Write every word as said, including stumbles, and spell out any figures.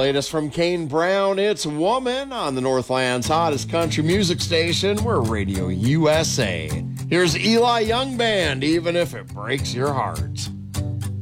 latest from Kane Brown. It's Woman on the Northland's hottest country music station. We're Radio U S A. Here's Eli Young Band, Even If It Breaks Your Heart.